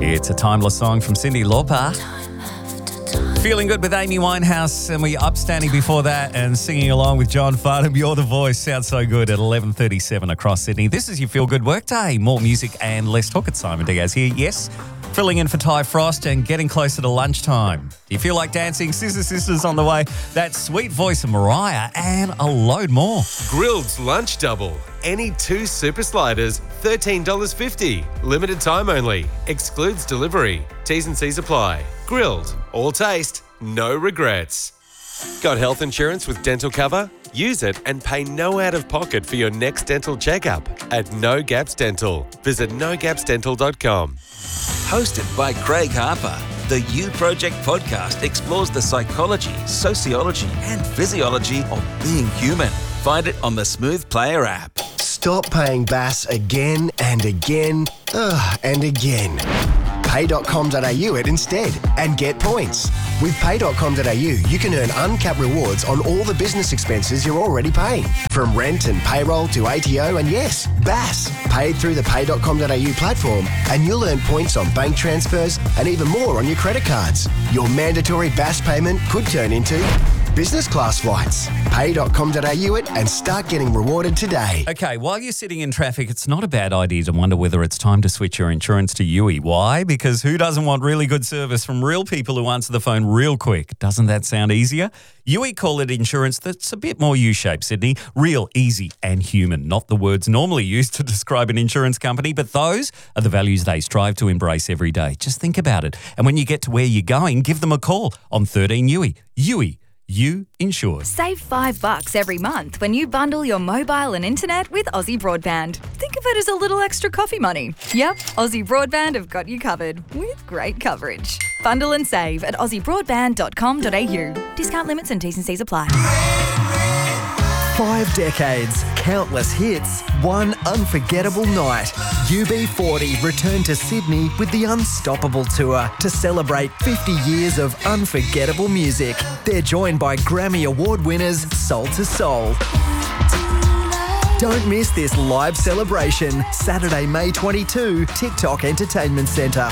It's a timeless song from Cyndi Lauper. Feeling Good with Amy Winehouse, and we upstanding before that and singing along with John Farnham. You're the Voice. Sounds so good at 11:37 across Sydney. This is your Feel Good Workday. More music and less talk. It's Simon Diaz here. Yes, filling in for Ty Frost and getting closer to lunchtime. Do you feel like dancing? Scissor Sisters on the way. That sweet voice of Mariah and a load more. Grilled's Lunch Double. Any 2 super sliders, $13.50. Limited time only. Excludes delivery. T's and C's apply. Grilled. All taste. No regrets. Got health insurance with dental cover? Use it and pay no out-of-pocket for your next dental checkup at No Gaps Dental. Visit nogapsdental.com. Hosted by Craig Harper, the You Project podcast explores the psychology, sociology and physiology of being human. Find it on the Smooth Player app. Stop paying BAS again and again and again. Pay.com.au it instead and get points. With Pay.com.au, you can earn uncapped rewards on all the business expenses you're already paying. From rent and payroll to ATO and yes, BAS. Paid through the Pay.com.au platform and you'll earn points on bank transfers and even more on your credit cards. Your mandatory BAS payment could turn into business class flights. Pay.com.au it and start getting rewarded today. Okay, while you're sitting in traffic, it's not a bad idea to wonder whether it's time to switch your insurance to Yui. Why? Because who doesn't want really good service from real people who answer the phone real quick? Doesn't that sound easier? Yui call it insurance that's a bit more U-shaped, Sydney. Real, easy and human. Not the words normally used to describe an insurance company, but those are the values they strive to embrace every day. Just think about it. And when you get to where you're going, give them a call on 13 Yui. Yui. You insured. Save $5 every month when you bundle your mobile and internet with Aussie Broadband. Think of it as a little extra coffee money. Yep, Aussie Broadband have got you covered with great coverage. Bundle and save at aussiebroadband.com.au. Discount limits and T's and C's apply. 5 decades, countless hits, one unforgettable night. UB40 returned to Sydney with the Unstoppable Tour to celebrate 50 years of unforgettable music. They're joined by Grammy Award winners Soul to Soul. Don't miss this live celebration, Saturday, May 22, TikTok Entertainment Centre.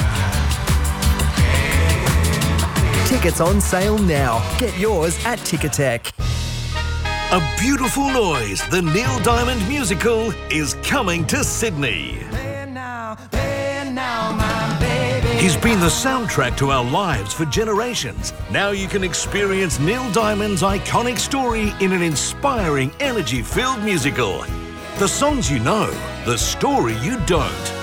Tickets on sale now. Get yours at Ticketek. A Beautiful Noise, the Neil Diamond musical, is coming to Sydney. He's been the soundtrack to our lives for generations. Now you can experience Neil Diamond's iconic story in an inspiring, energy-filled musical. The songs you know, the story you don't.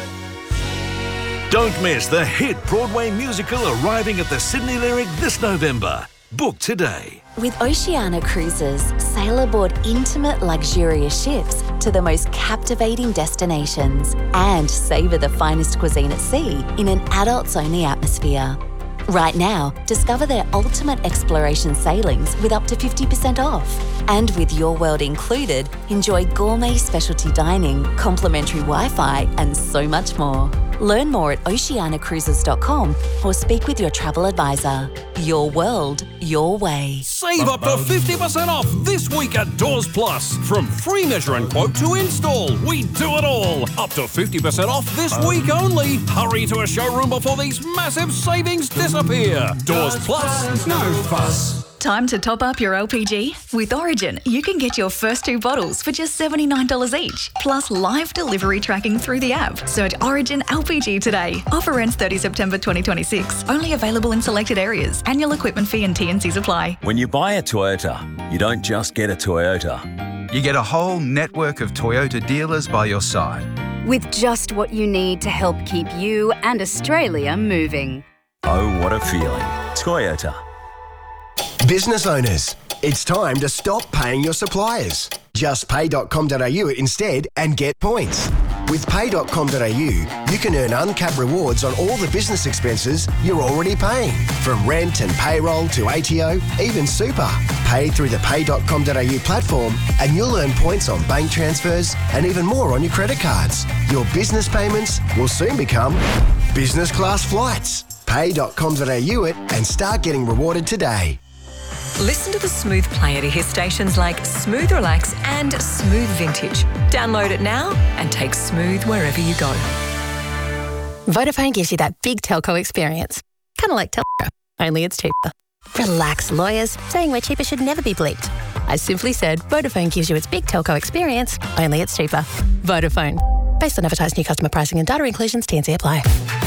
Don't miss the hit Broadway musical arriving at the Sydney Lyric this November. Book today. With Oceania Cruises, sail aboard intimate, luxurious ships to the most captivating destinations and savour the finest cuisine at sea in an adults-only atmosphere. Right now, discover their ultimate exploration sailings with up to 50% off. And with Your World included, enjoy gourmet specialty dining, complimentary Wi-Fi and so much more. Learn more at oceanacruises.com or speak with your travel advisor. Your world, your way. Save up to 50% off this week at Doors Plus. From free measure and quote to install, we do it all. Up to 50% off this week only. Hurry to a showroom before these massive savings disappear. Doors Plus, no fuss. Time to top up your LPG? With Origin, you can get your first 2 bottles for just $79 each, plus live delivery tracking through the app. Search Origin LPG today. Offer ends 30 September 2026. Only available in selected areas. Annual equipment fee and T&Cs apply. When you buy a Toyota, you don't just get a Toyota. You get a whole network of Toyota dealers by your side. With just what you need to help keep you and Australia moving. Oh, what a feeling. Toyota. Business owners, it's time to stop paying your suppliers. Just pay.com.au it instead and get points. With pay.com.au, you can earn uncapped rewards on all the business expenses you're already paying. From rent and payroll to ATO, even super. Pay through the pay.com.au platform and you'll earn points on bank transfers and even more on your credit cards. Your business payments will soon become business class flights. Pay.com.au it and start getting rewarded today. Listen to the Smooth Player to hear stations like Smooth Relax and Smooth Vintage. Download it now and take Smooth wherever you go. Vodafone gives you that big telco experience. Kind of like Telstra, only it's cheaper. Relax, lawyers. Saying we're cheaper should never be bleeped. I simply said Vodafone gives you its big telco experience, only it's cheaper. Vodafone. Based on advertised new customer pricing and data inclusions, T&C apply.